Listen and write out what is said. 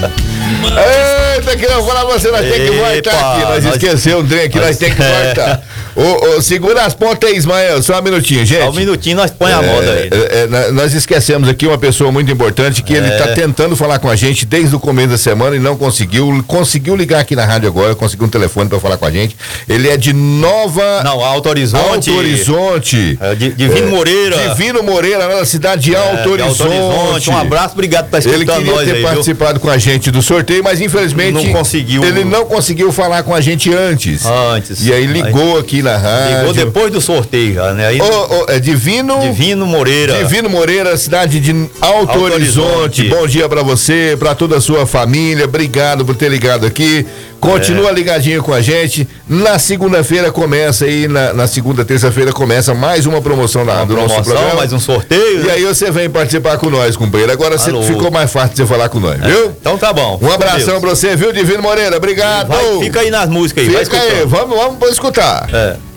Eita, que não falar você, nós temos que voltar aqui. Nós esquecemos um trem aqui, nós temos que voltar. Segura as pontas aí, Ismael, só um minutinho, gente. Um minutinho nós põe a moda aí. Nós esquecemos aqui uma pessoa muito importante que ele tá tentando falar com a gente desde o começo da semana e não conseguiu. Conseguiu ligar aqui na rádio agora, conseguiu um telefone para falar com a gente. Ele é de Alto Horizonte. Alto Horizonte. Divino Moreira. Divino Moreira, na cidade de Alto Horizonte. Um abraço, obrigado por estar escutando nós aí. Ele queria ter participado com a gente do sorteio, mas infelizmente não conseguiu. Ele não conseguiu falar com a gente antes. E aí ligou aqui na rádio. Ligou depois do sorteio, né? Aí, é Divino Moreira. Divino Moreira, cidade de Alto Horizonte. Bom dia pra você, pra toda a sua família. Obrigado por ter ligado aqui. Continua ligadinho com a gente. Na segunda-feira começa aí, na segunda, terça-feira começa mais uma promoção do nosso programa. Mais um sorteio. E aí você vem participar com nós, companheiro. Agora ficou mais fácil de você falar com nós, viu? Então tá bom. Um abração pra você, viu, Divino Moreira? Obrigado. Fica aí nas músicas aí. Fica aí, vamos escutar.